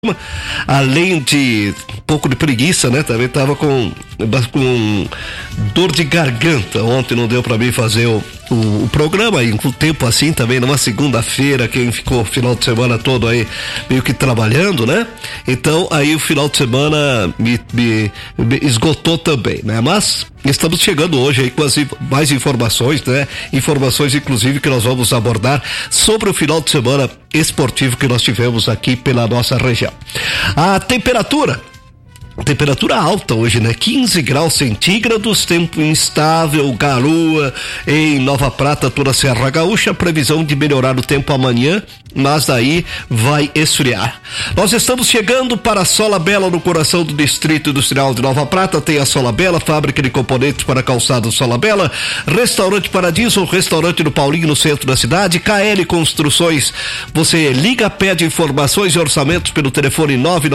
Além de um pouco de preguiça, né? Também tava com dor de garganta. Ontem não deu para mim fazer o programa, e com o tempo assim também, numa segunda-feira, quem ficou o final de semana todo aí meio que trabalhando, né? Então aí o final de semana me esgotou também, né? Mas estamos chegando hoje aí com mais informações, né? Informações inclusive que nós vamos abordar sobre o final de semana esportivo que nós tivemos aqui pela nossa região. A temperatura alta hoje, né? 15 graus centígrados, tempo instável, garoa em Nova Prata, toda a Serra Gaúcha, previsão de melhorar o tempo amanhã, mas daí vai esfriar. Nós estamos chegando para a Sola Bela, no coração do Distrito Industrial de Nova Prata. Tem a Sola Bela, fábrica de componentes para calçado Sola Bela, Restaurante Paradiso, restaurante do Paulinho no centro da cidade, KL Construções. Você liga, pede informações e orçamentos pelo telefone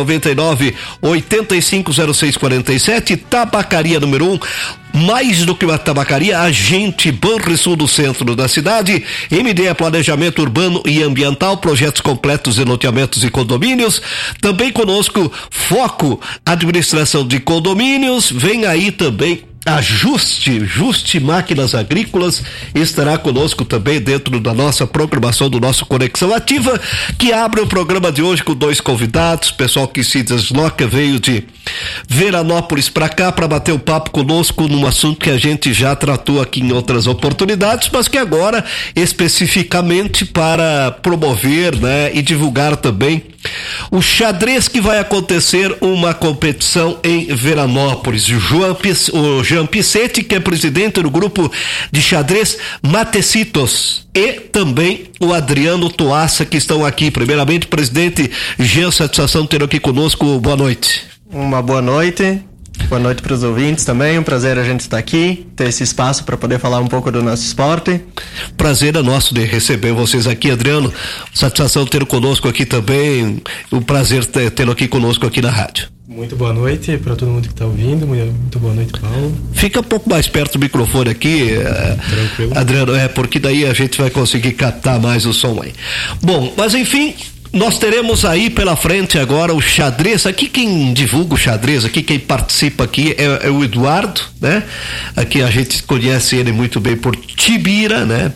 999-850647, Tabacaria número 1. Mais do que uma tabacaria, agente Banrisul do centro da cidade. MD Planejamento Urbano e Ambiental, projetos completos de loteamentos e condomínios. Também conosco Foco, administração de condomínios. Vem aí também a Juste Máquinas Agrícolas, estará conosco também dentro da nossa programação do nosso Conexão Ativa, que abre o programa de hoje com 2 convidados. Pessoal que se desloca, veio de Veranópolis para cá para bater um papo conosco num assunto que a gente já tratou aqui em outras oportunidades, mas que agora especificamente para promover, né, e divulgar também o xadrez, que vai acontecer uma competição em Veranópolis. O Jean Pissetti, que é presidente do grupo de xadrez Matecitos, e também o Adriano Toassa, que estão aqui. Primeiramente, presidente Jean, satisfação ter aqui conosco. Boa noite. Uma boa noite. Boa noite para os ouvintes também, um prazer a gente estar aqui, ter esse espaço para poder falar um pouco do nosso esporte. Prazer é nosso de receber vocês aqui, Adriano. Satisfação ter conosco aqui também, um prazer tê-lo aqui conosco aqui na rádio. Muito boa noite para todo mundo que está ouvindo, muito boa noite, Paulo. Fica um pouco mais perto do microfone aqui, tranquilo, Adriano, porque daí a gente vai conseguir captar mais o som aí. Bom, mas enfim, nós teremos aí pela frente agora o xadrez. Aqui quem divulga o xadrez, aqui quem participa aqui é o Eduardo, né? Aqui a gente conhece ele muito bem por Tibira, né?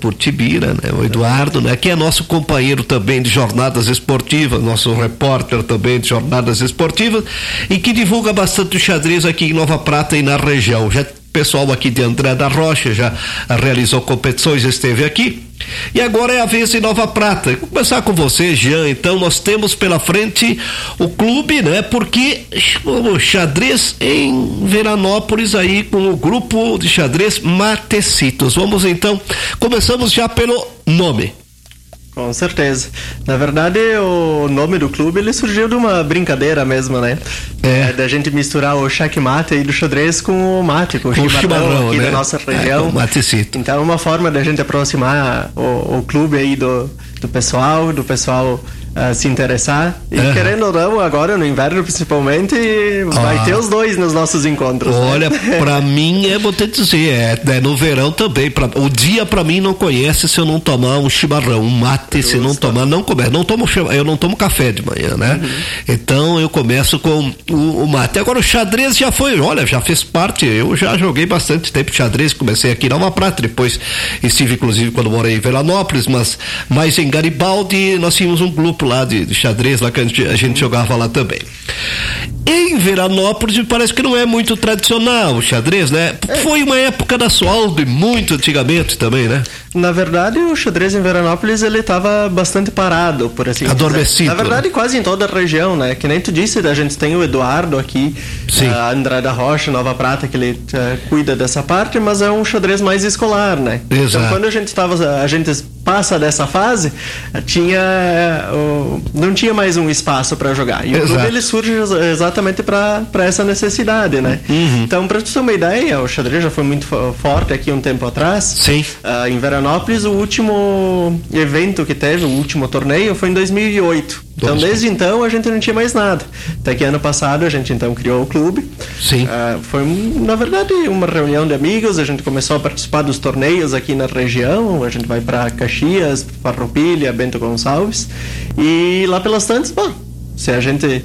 O Eduardo, né? Que é nosso companheiro também de jornadas esportivas, nosso repórter também de jornadas esportivas, e que divulga bastante o xadrez aqui em Nova Prata e na região. Já pessoal aqui de André da Rocha já realizou competições, esteve aqui. E agora é a vez de Nova Prata. Vou começar com você, Jean. Então nós temos pela frente o clube, né? Porque o xadrez em Veranópolis aí com o grupo de xadrez Matecitos. Vamos então, começamos já pelo nome. Com certeza. Na verdade, o nome do clube, ele surgiu de uma brincadeira mesmo, né? Da gente misturar o checkmate aí do xadrez com o mate, com o chimarrão aqui, né, da nossa região. Então é uma forma da gente aproximar o clube aí do pessoal se interessar. E querendo ou não, agora no inverno principalmente, vai ter os dois nos nossos encontros. Olha, né? Pra mim, vou te dizer, no verão também, o dia pra mim não conhece se eu não tomar um chimarrão, um mate, se não tomar, não começo, eu não tomo café de manhã, né? Então eu começo com o mate. Agora o xadrez já fez parte, eu já joguei bastante tempo xadrez, comecei aqui na Nova Prata, depois estive inclusive quando morei em Veranópolis, mas em Garibaldi nós tínhamos um grupo lá de xadrez, lá que a gente jogava lá também. Em Veranópolis me parece que não é muito tradicional o xadrez, né? Foi uma época da Sualdo, muito antigamente também, né? Na verdade, o xadrez em Veranópolis, ele estava bastante parado, por assim dizer. Adormecido. Na verdade, quase em toda a região, né? Que nem tu disse, a gente tem o Eduardo aqui, a André da Rocha, Nova Prata, que ele cuida dessa parte, mas é um xadrez mais escolar, né? Exato. Então, quando a gente passa dessa fase, não tinha mais um espaço para jogar. E o clube, ele surge exatamente para essa necessidade, né? Então, para tu ter uma ideia, o xadrez já foi muito forte aqui um tempo atrás. Sim. Em Veranópolis, o último evento que teve, o último torneio, foi em 2008. Então, desde então, a gente não tinha mais nada. Até que ano passado, a gente então criou o clube. Sim. Foi, na verdade, uma reunião de amigos. A gente começou a participar dos torneios aqui na região. A gente vai para Caxias, Farroupilha, Bento Gonçalves. E lá pelas tantas, Se a gente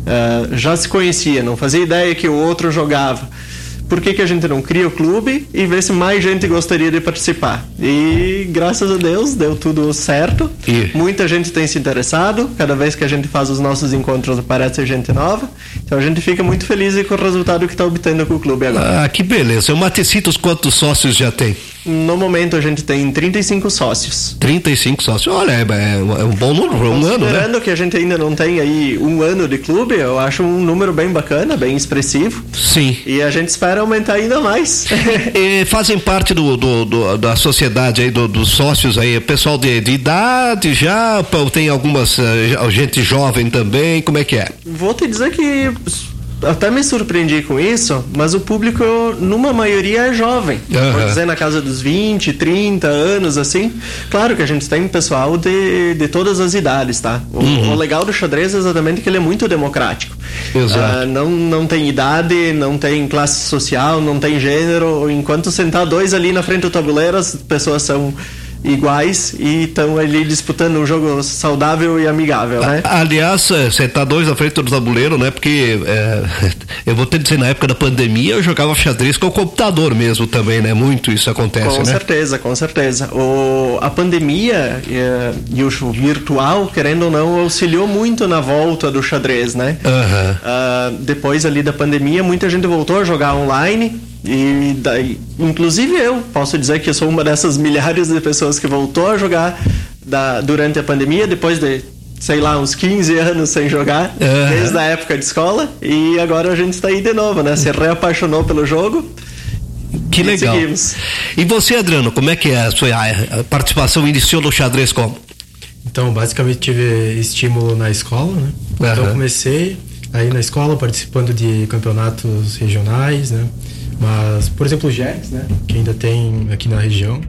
já se conhecia, não fazia ideia que o outro jogava, por que a gente não cria o clube e vê se mais gente gostaria de participar? E graças a Deus deu tudo certo. Muita gente tem se interessado. Cada vez que a gente faz os nossos encontros aparece gente nova. Então a gente fica muito feliz com o resultado que está obtendo com o clube agora. Que beleza. O Matecitos, quantos sócios já tem? No momento a gente tem 35 sócios. 35 sócios, olha, é um bom número, um ano, né? Considerando que a gente ainda não tem aí um ano de clube, eu acho um número bem bacana, bem expressivo. Sim. E a gente espera aumentar ainda mais. E fazem parte da sociedade aí, dos sócios aí, pessoal de idade já, tem algumas, gente jovem também, como é que é? Vou te dizer que até me surpreendi com isso, mas o público, numa maioria, é jovem. Vou dizer, na casa dos 20, 30 anos, assim. Claro que a gente tem pessoal de todas as idades, tá? O legal do xadrez é exatamente que ele é muito democrático. Exato. Não tem idade, não tem classe social, não tem gênero. Enquanto sentar dois ali na frente do tabuleiro, as pessoas são iguais e estão ali disputando um jogo saudável e amigável, né? Aliás, você tá dois na frente do tabuleiro, né? Porque eu vou te dizer, na época da pandemia eu jogava xadrez com o computador mesmo também, né? Muito isso acontece, com certeza, com certeza. A pandemia e o virtual, querendo ou não, auxiliou muito na volta do xadrez, né? Depois ali da pandemia, muita gente voltou a jogar online. E daí, inclusive eu posso dizer que eu sou uma dessas milhares de pessoas que voltou a jogar durante a pandemia, depois de, sei lá, uns 15 anos sem jogar, desde a época de escola, e agora a gente está aí de novo, né? Se reapaixonou pelo jogo. Que legal. Seguimos. E você, Adriano, como é que é a sua participação? Iniciou no xadrez como? Então, basicamente tive estímulo na escola, né? Então comecei aí na escola participando de campeonatos regionais, né? Mas, por exemplo, o GERX, né? Que ainda tem aqui na região.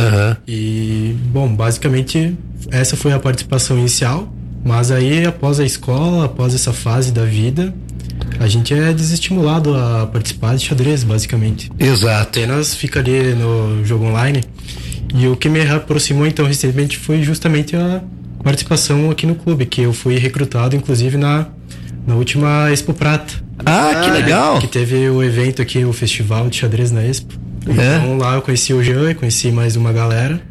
E, bom, basicamente essa foi a participação inicial. Mas aí, após a escola, após essa fase da vida, a gente é desestimulado a participar de xadrez, basicamente. Exato. Apenas fica ali no jogo online. E o que me aproximou, então, recentemente foi justamente a participação aqui no clube, que eu fui recrutado, inclusive, na última Expo Prata. Que legal! Que teve o evento aqui, o festival de xadrez na Expo. Então lá eu conheci o Jean e conheci mais uma galera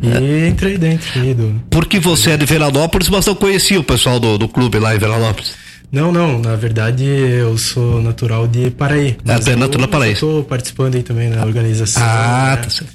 e entrei dentro aí Porque você é de Veranópolis, mas não conhecia o pessoal do clube lá em Veranópolis? Não, na verdade eu sou natural de Paraí. Natural de Paraí. Estou participando aí também na organização. Tá certo.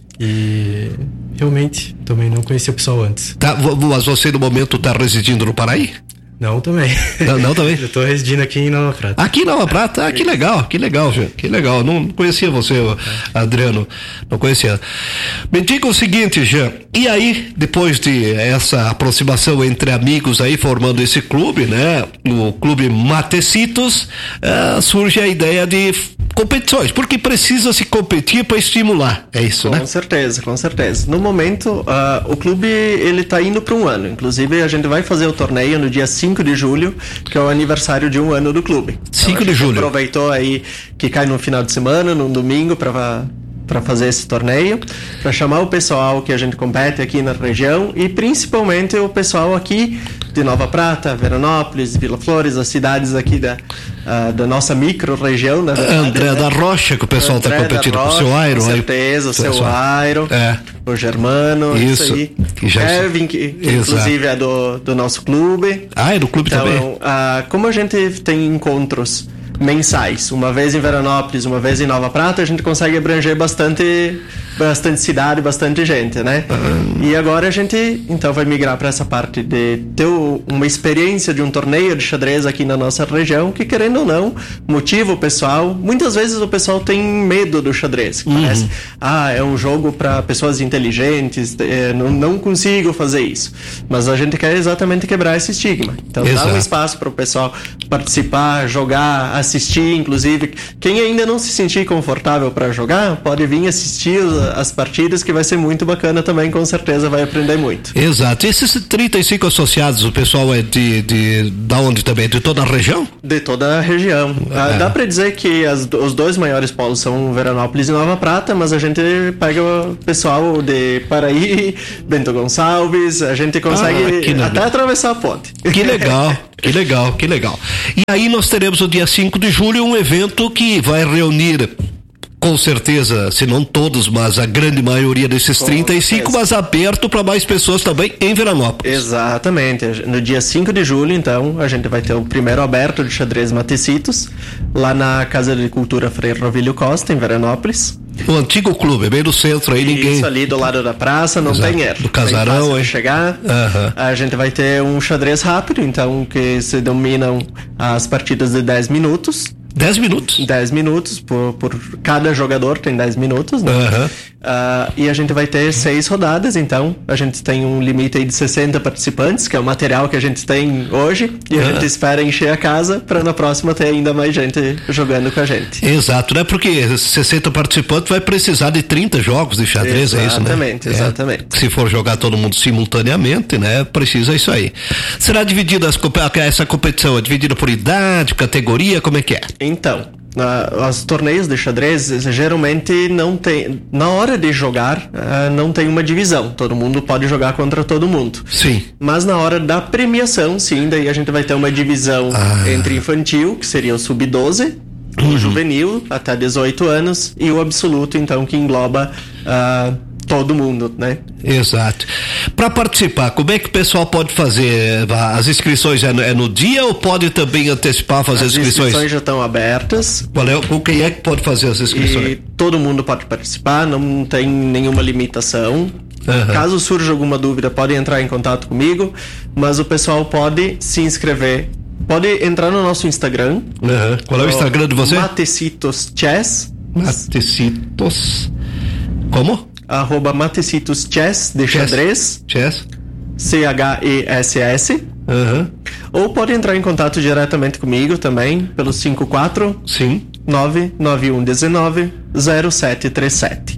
E realmente também não conhecia o pessoal antes. Tá, mas você no momento está residindo no Paraí? Não, também. Não, também? Eu tô residindo aqui em Nova Prata. Aqui em Nova Prata? Que legal, Jean. Que legal. Não conhecia você, Adriano. Não conhecia. Me diga o seguinte, Jean. E aí, depois de essa aproximação entre amigos aí, formando esse clube, né? O Clube Matecitos, surge a ideia de competições, porque precisa se competir para estimular. É isso, né? Com certeza, com certeza. No momento, o clube, ele tá indo para um ano. Inclusive, a gente vai fazer o torneio no dia 5 de julho, que é o aniversário de um ano do clube. 5 de julho. Aproveitou aí que cai no final de semana, num domingo, para fazer esse torneio, para chamar o pessoal que a gente compete aqui na região e principalmente o pessoal aqui de Nova Prata, Veranópolis, Vila Flores, as cidades aqui da nossa micro-região. André da Rocha, que o pessoal está competindo com o seu Airo. Com certeza, o seu Airo, o Germano, isso aí. Kevin, que inclusive é do nosso clube. É do clube então, também. Como a gente tem encontros mensais, uma vez em Veranópolis, uma vez em Nova Prata, a gente consegue abranger bastante cidade, bastante gente, né? E agora a gente então vai migrar para essa parte de ter uma experiência de um torneio de xadrez aqui na nossa região, que querendo ou não, motiva o pessoal. Muitas vezes o pessoal tem medo do xadrez, que parece, é um jogo para pessoas inteligentes, não consigo fazer isso. Mas a gente quer exatamente quebrar esse estigma. Então dá um espaço para o pessoal participar, jogar, assistir, inclusive. Quem ainda não se sentir confortável para jogar, pode vir assistir as partidas, que vai ser muito bacana também, com certeza vai aprender muito. Exato. E esses 35 associados, o pessoal é da onde também? De toda a região? De toda a região. Dá para dizer que os dois maiores polos são Veranópolis e Nova Prata, mas a gente pega o pessoal de Paraí, Bento Gonçalves, a gente consegue até atravessar a ponte. Que legal. Que legal. E aí nós teremos o dia 5 de julho um evento que vai reunir, com certeza, se não todos, mas a grande maioria desses 35, mas aberto para mais pessoas também em Veranópolis. Exatamente. No dia 5 de julho, então, a gente vai ter o primeiro aberto de xadrez Matecitos, lá na Casa de Cultura Frei Rovílio Costa, em Veranópolis. O antigo clube, bem no centro aí, ninguém... Isso, ali do lado da praça, não tem erro. Do casarão, aí chegar. A gente vai ter um xadrez rápido, então, que se dominam as partidas de 10 minutos. 10 minutos? 10 minutos, por cada jogador tem 10 minutos, né? E a gente vai ter 6 rodadas, então a gente tem um limite aí de 60 participantes, que é o material que a gente tem hoje, e a gente espera encher a casa para na próxima ter ainda mais gente jogando com a gente. Exato, né? Porque 60 participantes vai precisar de 30 jogos de xadrez, exatamente, é isso, né? Exatamente. Se for jogar todo mundo simultaneamente, né? Precisa isso aí. Será dividida essa competição, é dividida por idade, categoria, como é que é? Então, os torneios de xadrez geralmente não tem, na hora de jogar, não tem uma divisão, todo mundo pode jogar contra todo mundo. Sim. Mas na hora da premiação, sim, daí a gente vai ter uma divisão entre infantil, que seria o sub-12, o juvenil, até 18 anos, e o absoluto, então, que engloba todo mundo, né? Exato. Para participar, como é que o pessoal pode fazer? As inscrições é no dia ou pode também antecipar fazer as inscrições? As inscrições já estão abertas. Quem é que pode fazer as inscrições? E todo mundo pode participar, não tem nenhuma limitação. Caso surja alguma dúvida, pode entrar em contato comigo, mas o pessoal pode se inscrever. Pode entrar no nosso Instagram. Qual é o Instagram de você? Matecitos Chess. Matecitos. Como? @Matecitos Chess de xadrez. Chess. CHESS. Ou pode entrar em contato diretamente comigo também pelo 54 99119 0737.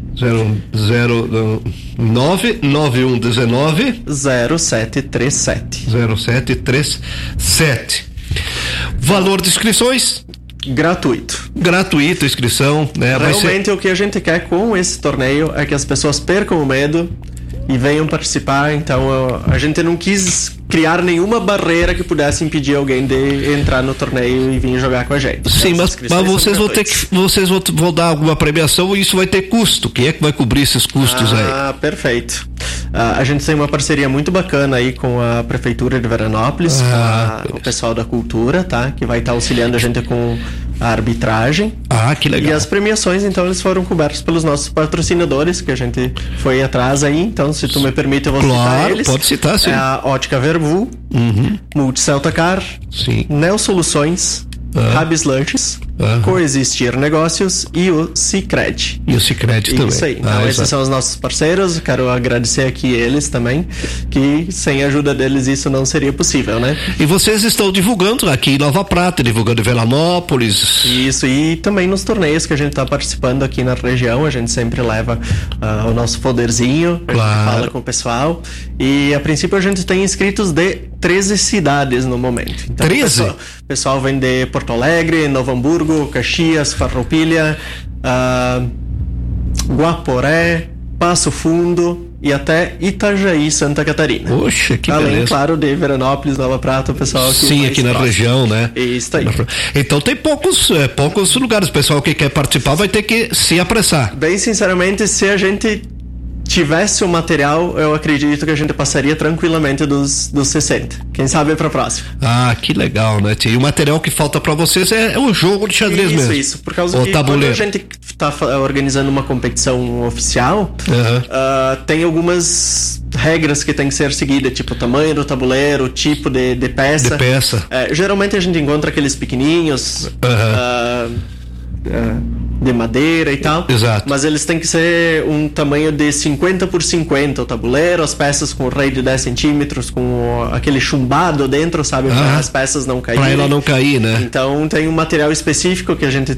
99119 0737. 0737. Valor de inscrições? Gratuito inscrição, né? Realmente o que a gente quer com esse torneio é que as pessoas percam o medo e venham participar. Então a gente não quis criar nenhuma barreira que pudesse impedir alguém de entrar no torneio e vir jogar com a gente. Sim, mas vocês vão dar alguma premiação e isso vai ter custo. Quem é que vai cobrir esses custos aí? Perfeito. A gente tem uma parceria muito bacana aí com a Prefeitura de Veranópolis, com o pessoal da cultura, tá? Que vai estar auxiliando a gente com a arbitragem. Que legal. E as premiações, então, eles foram cobertos pelos nossos patrocinadores, que a gente foi atrás aí. Então, se tu me permite, eu vou citar eles. Pode citar, sim. É a Ótica Verbu, Multiceltacar, Neo Soluções, Rabis Lanches, Coexistir Negócios e o Sicredi. E o Sicredi também. Isso aí. Então, esses são os nossos parceiros. Quero agradecer aqui eles também, que sem a ajuda deles isso não seria possível, né? E vocês estão divulgando aqui em Nova Prata, divulgando em Veranópolis. Isso, e também nos torneios que a gente está participando aqui na região, a gente sempre leva o nosso folderzinho, a gente fala com o pessoal. E a princípio a gente tem inscritos de 13 cidades no momento. Então, 13? O pessoal vem de Porto Alegre, Novo Hamburgo, Caxias, Farroupilha, Guaporé, Passo Fundo e até Itajaí, Santa Catarina. Poxa, que beleza. Além, claro, de Veranópolis, Nova Prata, o pessoal aqui. Sim, aqui na região, né? Isso aí. Então tem poucos lugares. O pessoal que quer participar vai ter que se apressar. Bem sinceramente, se a gente tivesse o material, eu acredito que a gente passaria tranquilamente dos 60. Quem sabe pra próxima. Que legal, né? E o material que falta pra vocês é o jogo de xadrez mesmo. Isso. Por causa que quando a gente tá organizando uma competição oficial, tem algumas regras que tem que ser seguidas, tipo o tamanho do tabuleiro, o tipo de peça. Geralmente a gente encontra aqueles pequenininhos, de madeira e tal. Exato. Mas eles têm que ser um tamanho de 50 por 50 o tabuleiro, as peças com o rei de 10 centímetros, com aquele chumbado dentro, sabe? Para as peças não caírem. Para ela não cair, né? Então tem um material específico que a gente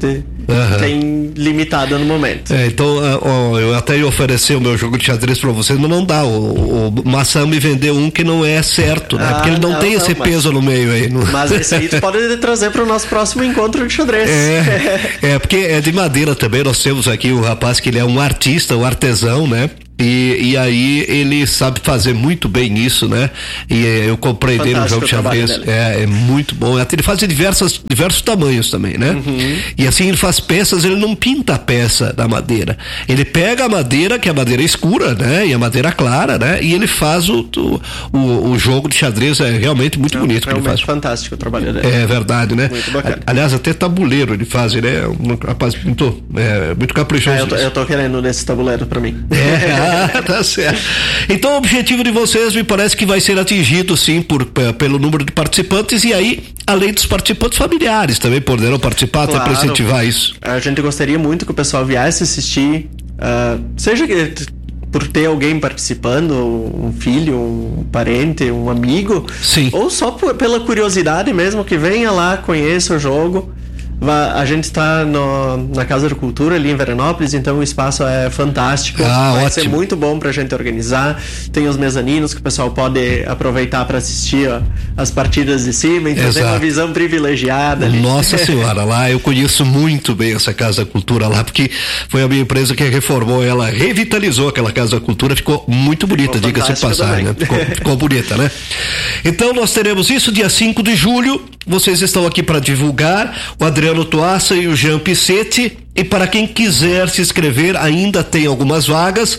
tem limitada no momento. Então, eu até ia oferecer o meu jogo de xadrez para vocês, mas não dá. O Maçã me vendeu um que não é certo, né? Porque ele não tem esse peso no meio aí. Mas esse aí tu pode trazer para o nosso próximo encontro de xadrez. Porque é de madeira também. Nós temos aqui um rapaz que ele é um artista, um artesão, né? E aí ele sabe fazer muito bem isso, né? E eu comprei dele um jogo de xadrez. É muito bom. Até ele faz de diversos tamanhos também, né? E assim ele faz peças, ele não pinta a peça da madeira. Ele pega a madeira, que é a madeira escura, né? E a madeira clara, né? E ele faz o jogo de xadrez, é realmente muito bonito que ele faz. Fantástico o trabalho dele. É verdade, né? Muito bacana. Aliás, até tabuleiro ele faz, ele é um rapaz pintou. É muito caprichoso. Eu tô querendo nesse tabuleiro pra mim. Tá certo. Então o objetivo de vocês me parece que vai ser atingido sim pelo número de participantes, e aí, além dos participantes, familiares também poderão participar, claro, até para incentivar isso. A gente gostaria muito que o pessoal viesse assistir, seja por ter alguém participando, um filho, um parente, um amigo, sim, ou só pela curiosidade mesmo, que venha lá, conheça o jogo. A gente está na Casa da Cultura ali em Veranópolis, então o espaço é fantástico. Vai ótimo. Ser muito bom pra gente organizar. Tem os mezaninos que o pessoal pode aproveitar para assistir as partidas de cima, então tem uma visão privilegiada ali. Nossa Senhora, lá eu conheço muito bem essa Casa da Cultura lá, porque foi a minha empresa que reformou ela, revitalizou aquela Casa da Cultura, ficou muito bonita, diga-se de passagem, né? Ficou bonita, né? Então nós teremos isso dia 5 de julho. Vocês estão aqui para divulgar, o Adriano Tuassa e o Jean Pissetti, e para quem quiser se inscrever, ainda tem algumas vagas,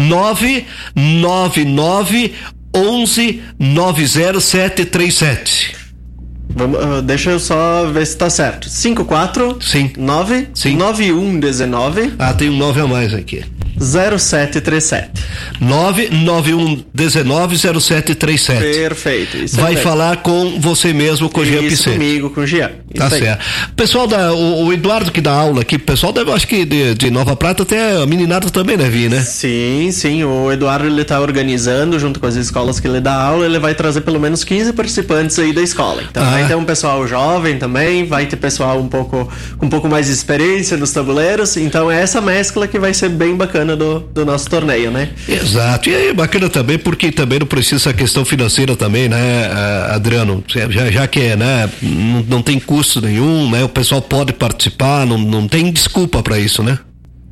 999 11 90737. Deixa eu só ver se tá certo. 54 sim. 9 sim. 9119. Tem um 9 a mais aqui. 0737 991190737. Perfeito. Isso vai falar com você mesmo, com o Jean Pissetti. Comigo, com o Jean. Tá certo. Pessoal, o Eduardo que dá aula aqui, pessoal deve, acho que de Nova Prata, até a meninada também deve vir, né? Sim. O Eduardo, ele tá organizando junto com as escolas que ele dá aula, ele vai trazer pelo menos 15 participantes aí da escola. Então vai ter um pessoal jovem também, vai ter pessoal com um pouco mais de experiência nos tabuleiros, então é essa mescla que vai ser bem bacana do nosso torneio, né? Exato, e aí bacana também, porque também não precisa essa questão financeira também, né, Adriano? Já que é, né, não tem custo nenhum, né? O pessoal pode participar, não tem desculpa para isso, né?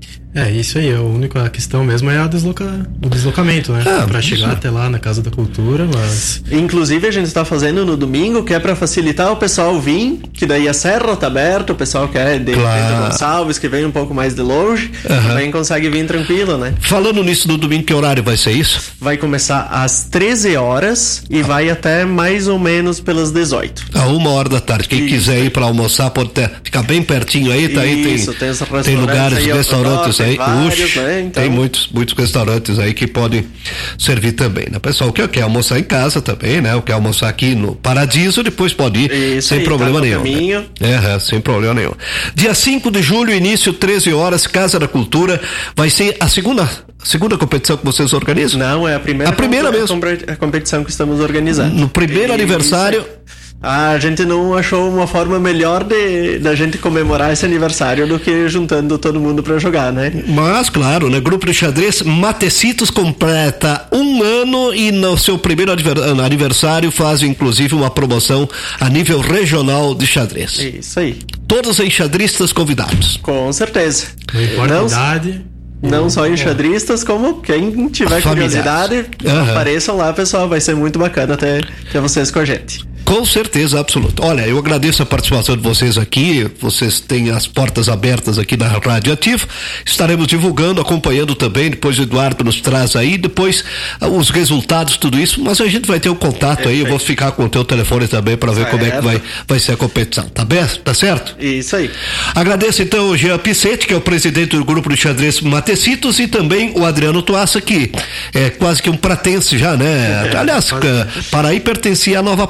Isso aí, a única questão mesmo é o deslocamento, né? Pra chegar até lá na Casa da Cultura, mas... Inclusive a gente está fazendo no domingo, que é pra facilitar o pessoal vir, que daí a serra tá aberta, o pessoal que é de Gonçalves, que vem um pouco mais de longe, também consegue vir tranquilo, né? Falando nisso, no domingo, que horário vai ser isso? Vai começar às 13 horas e vai até mais ou menos pelas 18. 1h da tarde. Quem quiser ir pra almoçar pode ficar bem pertinho aí, tá aí, tem lugares, restaurantes aí. Vários, né? Então... Tem muitos restaurantes aí que podem servir também, né? Pessoal que quer almoçar em casa também, né? O quer almoçar aqui no Paradiso, depois pode ir sem problema nenhum. Né? Sem problema nenhum. Dia 5 de julho, início 13 horas, Casa da Cultura. Vai ser a segunda competição que vocês organizam? Não, é a primeira mesmo. A competição que estamos organizando. No primeiro aniversário. A gente não achou uma forma melhor da gente comemorar esse aniversário do que juntando todo mundo para jogar, né? Mas, claro, né? Grupo de xadrez Matecitos completa 1 ano e no seu primeiro aniversário faz, inclusive, uma promoção a nível regional de xadrez. Isso aí. Todos enxadristas convidados. Com certeza. Não importa a idade. Não só enxadristas, como quem tiver curiosidade, apareçam lá, pessoal. Vai ser muito bacana ter vocês com a gente. Com certeza absoluta. Olha, eu agradeço a participação de vocês aqui. Vocês têm as portas abertas aqui na Rádio Ativo. Estaremos divulgando, acompanhando também. Depois o Eduardo nos traz aí, depois os resultados, tudo isso. Mas a gente vai ter um contato aí. Eu vou ficar com o teu telefone também para ver como é que vai ser a competição. Tá bem? Tá certo? Isso aí. Agradeço então o Jean Pissetti, que é o presidente do grupo de xadrez Matecitos, e também o Adriano Tuassa, que é quase que um pratense já, né? Aliás, Paraí pertencia à Nova Prata.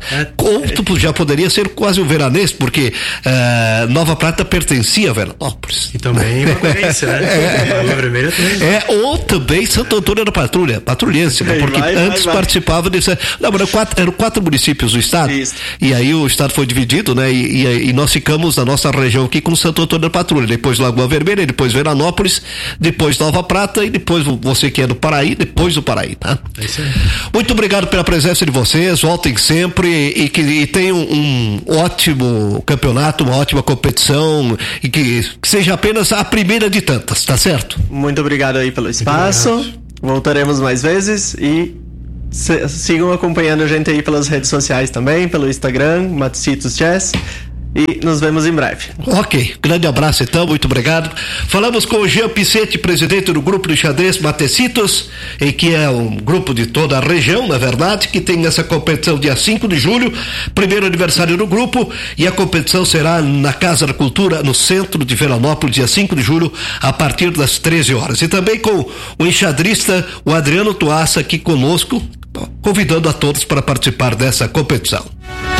Ou já poderia ser quase um veranês, porque Nova Prata pertencia a Veranópolis. E também Macurense, né? A Vermelha também. Ou também Santo Antônio da Patrulhense, né? Porque antes participava de... Não, eram 4 municípios do estado. Isso. E aí o estado foi dividido, né? E nós ficamos na nossa região aqui com Santo Antônio da Patrulha, depois Lagoa Vermelha, depois Veranópolis, depois Nova Prata e depois você que é do Paraí, depois do Paraí, tá? É isso aí. Muito obrigado pela presença de vocês, voltem sempre e tenham um ótimo campeonato, uma ótima competição e que seja apenas a primeira de tantas, tá certo? Muito obrigado aí pelo espaço, voltaremos mais vezes e sigam acompanhando a gente aí pelas redes sociais também, pelo Instagram, Matecitos Chess. E nos vemos em breve. Ok, grande abraço então, muito obrigado. Falamos com o Jean Picete, presidente do grupo de xadrez Matecitos, que é um grupo de toda a região, na verdade, que tem essa competição dia 5 de julho, primeiro aniversário do grupo, e a competição será na Casa da Cultura, no centro de Veranópolis, dia 5 de julho, a partir das 13 horas. E também com o enxadrista, o Adriano Tuassa, aqui conosco, convidando a todos para participar dessa competição.